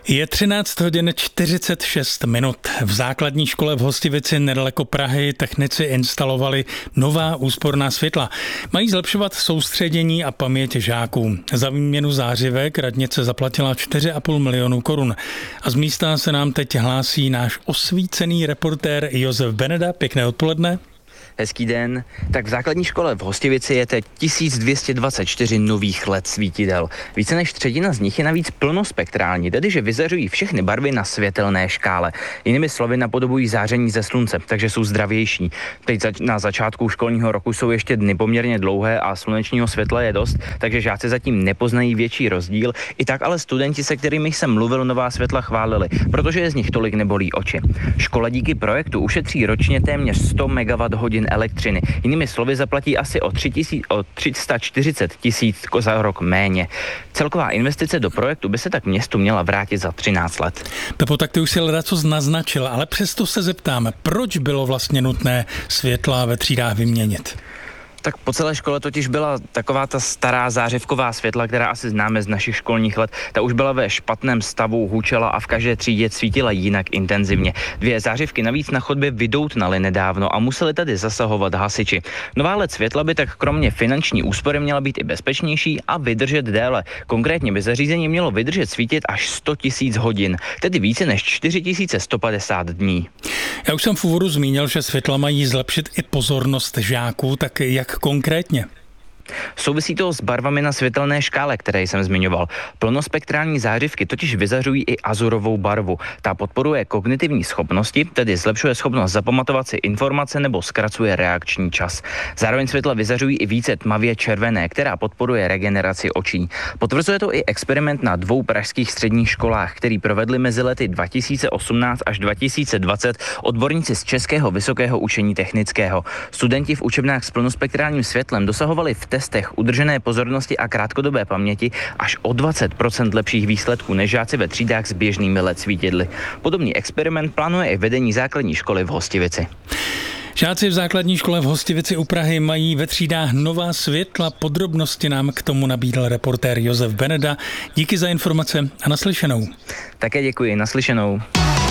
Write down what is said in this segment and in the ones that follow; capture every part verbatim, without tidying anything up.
Je třináct hodin čtyřicet šest minut. V základní škole v Hostivici nedaleko Prahy technici instalovali nová úsporná světla. Mají zlepšovat soustředění a paměť žáků. Za výměnu zářivek radnice zaplatila čtyři a půl milionu korun. A z místa se nám teď hlásí náš osvícený reportér Josef Beneda. Pěkné odpoledne. Hezký den. Tak v základní škole v Hostivici je teď tisíc dvě stě dvacet čtyři nových L E D svítidel. Více než třetina z nich je navíc plnospektrální, tedy že vyzařují všechny barvy na světelné škále. Jinými slovy napodobují záření ze slunce, takže jsou zdravější. Teď na začátku školního roku jsou ještě dny poměrně dlouhé a slunečního světla je dost, takže žáci zatím nepoznají větší rozdíl. I tak ale studenti, se kterými jsem mluvil, nová světla chválili, protože je z nich tolik nebolí oči. Škola díky projektu ušetří ročně téměř sto megawatthodin elektřiny. Jinými slovy zaplatí asi o, tři sta čtyřicet tisíc za rok méně. Celková investice do projektu by se tak městu měla vrátit za třináct let. Pepo, tak ty už si ledacos naznačil, ale přesto se zeptáme, proč bylo vlastně nutné světla ve třídách vyměnit? Tak po celé škole totiž byla taková ta stará zářivková světla, která asi známe z našich školních let. Ta už byla ve špatném stavu, hučela a v každé třídě svítila jinak intenzivně. Dvě zářivky navíc na chodbě vydoutnaly nedávno a museli tady zasahovat hasiči. Nová L E D světla by tak kromě finanční úspory měla být i bezpečnější a vydržet déle. Konkrétně by zařízení mělo vydržet svítit až sto tisíc hodin, tedy více než čtyři tisíce sto padesát dní. Já už jsem v úvodu zmínil, že světla mají zlepšit i pozornost žáků, tak jak konkrétně? Souvisí to s barvami na světelné škále, které jsem zmiňoval. Plnospektrální zářivky totiž vyzařují i azurovou barvu. Ta podporuje kognitivní schopnosti, tedy zlepšuje schopnost zapamatovat si informace nebo zkracuje reakční čas. Zároveň světla vyzařují i více tmavě červené, která podporuje regeneraci očí. Potvrzuje to i experiment na dvou pražských středních školách, který provedli mezi lety dva tisíce osmnáct až dva tisíce dvacet odborníci z Českého vysokého učení technického. Studenti v učebnách s plnospektrálním světlem dosahovali v testech udržené pozornosti a krátkodobé paměti až o dvacet procent lepších výsledků než žáci ve třídách s běžnými L E D svítidly. Podobný experiment plánuje i vedení základní školy v Hostivici. Žáci v základní škole v Hostivici u Prahy mají ve třídách nová světla. Podrobnosti nám k tomu nabídl reportér Josef Beneda. Díky za informace a naslyšenou. Také děkuji, naslyšenou.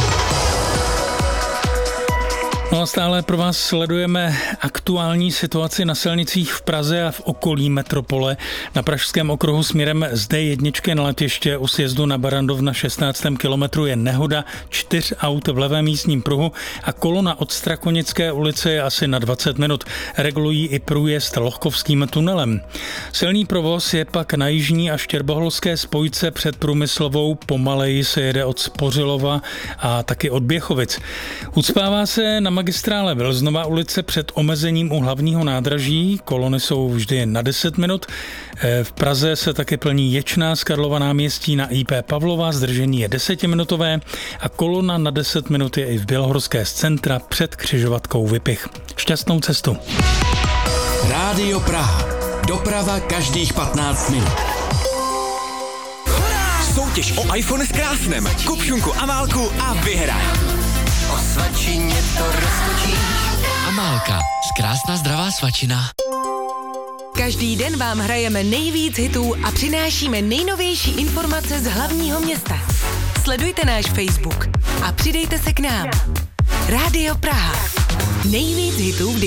No a stále pro vás sledujeme aktuální situaci na silnicích v Praze a v okolí metropole. Na pražském okruhu směrem z D jedna na letiště u sjezdu na Barrandov na šestnáctém kilometru je nehoda čtyř aut v levém jízdním pruhu a kolona od Strakonické ulice je asi na dvacet minut. Regulují i průjezd Lohkovským tunelem. Silný provoz je pak na jižní a štěrboholské spojce před Průmyslovou, pomaleji se jede od Spořilova a taky od Běchovic. Ucpává se na magistrále Vilznova ulice před omezením u hlavního nádraží. Kolony jsou vždy na deset minut. V Praze se také plní Ječná z Karlova náměstí na I P Pavlova. Zdržení je desetiminutové a kolona na deset minut je i v Bělohorské z centra před křižovatkou Vypich. Šťastnou cestu. Rádio Praha. Doprava každých patnáct minut. Soutěž o iPhone s krásnem. Kup šunku Amálku a vyhraj. O svačině to roztočíš. Amálka, krásná zdravá svačina. Každý den vám hrajeme nejvíc hitů a přinášíme nejnovější informace z hlavního města. Sledujte náš Facebook a přidejte se k nám. Rádio Praha. Nejvíc hitů v